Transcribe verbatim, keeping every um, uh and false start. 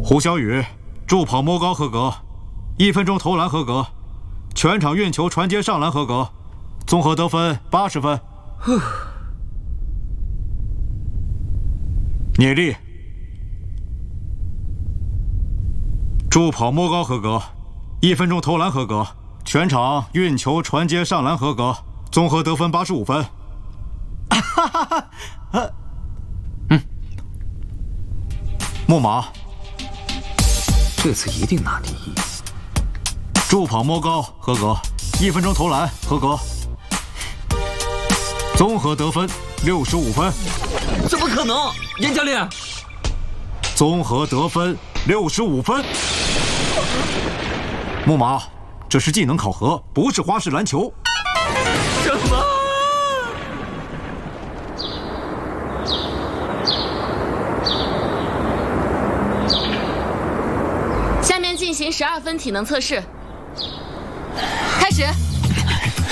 胡小雨，助跑摸高合格，一分钟投篮合格，全场运球传接上篮合格，综合得分八十分。聂力，助跑摸高合格，一分钟投篮合格，全场运球传接上篮合格，综合得分八十五分。哈哈哈！嗯，木马， 这次一定拿第一。 助跑摸高合格，一分钟投篮合格，综合得分六十五分。 怎么可能？严教练， 综合得分六十五分。木马，这是技能考核，不是花式篮球。 什么？ 下面进行十二分体能测试，开始。